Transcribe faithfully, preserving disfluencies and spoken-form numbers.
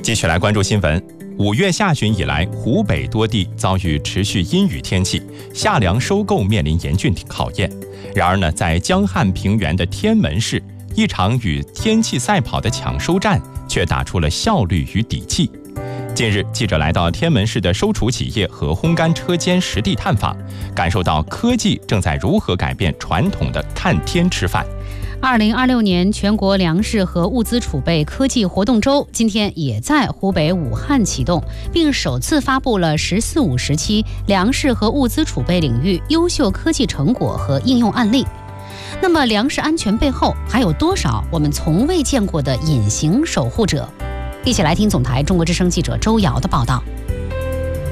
继续来关注新闻。五月下旬以来，湖北多地遭遇持续阴雨天气，夏粮收购面临严峻考验。然而呢，在江汉平原的天门市，一场与天气赛跑的抢收战却打出了效率与底气。近日，记者来到天门市的收储企业和烘干车间实地探访，感受到科技正在如何改变传统的看天吃饭。 二零二六年全国粮食和物资储备科技活动周今天也在湖北武汉启动，并首次发布了“十四五”时期粮食和物资储备领域优秀科技成果和应用案例。那么，粮食安全背后还有多少我们从未见过的隐形守护者？一起来听总台中国之声记者周瑶的报道。